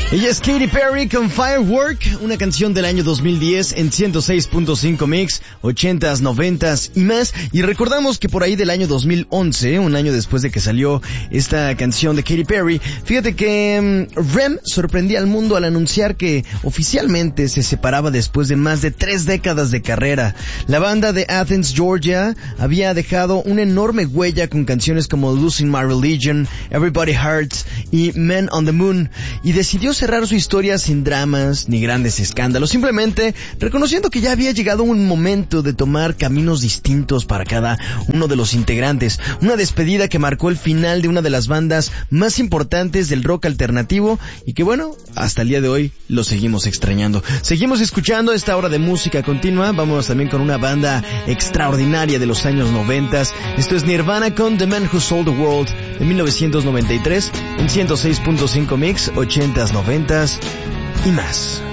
Ella es Katy Perry con Firework, una canción del año 2010 en 106.5 Mix, 80s, 90s y más. Y recordamos que por ahí del año 2011, un año después de que salió esta canción de Katy Perry, fíjate que REM sorprendía al mundo al anunciar que oficialmente se separaba después de más de 3 décadas de carrera. La banda de Athens, Georgia, había dejado una enorme huella con canciones como Losing My Religion, Everybody Hurts y Man on the Moon, y decidió cerrar su historia sin dramas ni grandes escándalos, simplemente reconociendo que ya había llegado un momento de tomar caminos distintos para cada uno de los integrantes. Una despedida que marcó el final de una de las bandas más importantes del rock alternativo y que bueno, hasta el día de hoy lo seguimos extrañando. Seguimos escuchando esta hora de música continua. Vamos también con una banda extraordinaria de los años 90. Esto es Nirvana con The Man Who Sold the World de 1993 en 106.5 Mix, 80s, 90s y más.